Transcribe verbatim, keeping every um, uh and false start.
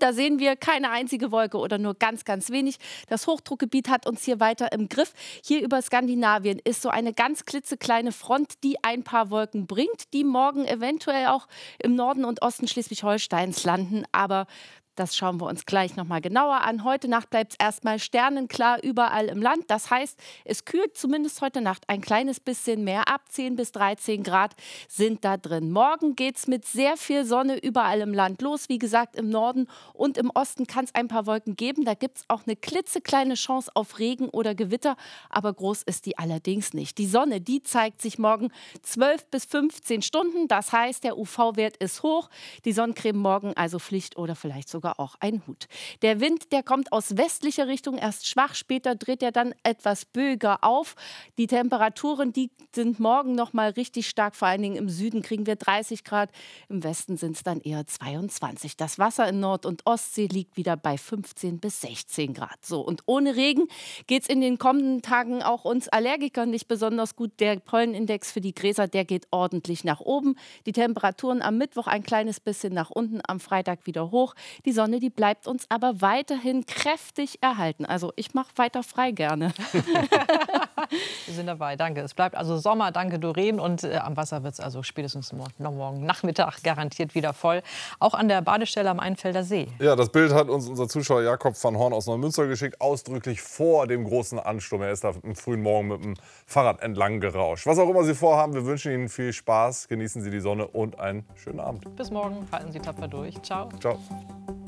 da sehen wir keine einzige Wolke oder nur ganz, ganz wenig. Das Hochdruckgebiet hat uns hier weiter im Griff. Hier über Skandinavien ist so eine ganz klitzekleine Front, die ein paar Wolken bringt, die morgen eventuell auch im Norden und Osten Schleswig-Holsteins landen. Aber das schauen wir uns gleich noch mal genauer an. Heute Nacht bleibt es erstmal sternenklar überall im Land. Das heißt, es kühlt zumindest heute Nacht ein kleines bisschen mehr ab. zehn bis dreizehn Grad sind da drin. Morgen geht es mit sehr viel Sonne überall im Land los. Wie gesagt, im Norden und im Osten kann es ein paar Wolken geben. Da gibt es auch eine klitzekleine Chance auf Regen oder Gewitter. Aber groß ist die allerdings nicht. Die Sonne, die zeigt sich morgen zwölf bis fünfzehn Stunden. Das heißt, der U V-Wert ist hoch. Die Sonnencreme morgen also Pflicht oder vielleicht sogar auch ein Hut. Der Wind, der kommt aus westlicher Richtung, erst schwach, später dreht er dann etwas böiger auf. Die Temperaturen, die sind morgen noch mal richtig stark, vor allen Dingen im Süden kriegen wir dreißig Grad, im Westen sind es dann eher zweiundzwanzig. Das Wasser in Nord- und Ostsee liegt wieder bei fünfzehn bis sechzehn Grad. So, und ohne Regen geht es in den kommenden Tagen auch uns Allergikern nicht besonders gut. Der Pollenindex für die Gräser, der geht ordentlich nach oben. Die Temperaturen am Mittwoch ein kleines bisschen nach unten, am Freitag wieder hoch. Die Sonne, die bleibt uns aber weiterhin kräftig erhalten. Also ich mache weiter frei gerne. Wir sind dabei, danke. Es bleibt also Sommer, danke Doreen. Und äh, am Wasser wird es also spätestens morgen, morgen Nachmittag garantiert wieder voll. Auch an der Badestelle am Einfelder See. Ja, das Bild hat uns unser Zuschauer Jakob van Horn aus Neumünster geschickt. Ausdrücklich vor dem großen Ansturm. Er ist da am frühen Morgen mit dem Fahrrad entlang gerauscht. Was auch immer Sie vorhaben, wir wünschen Ihnen viel Spaß. Genießen Sie die Sonne und einen schönen Abend. Bis morgen, halten Sie tapfer durch. Ciao. Ciao.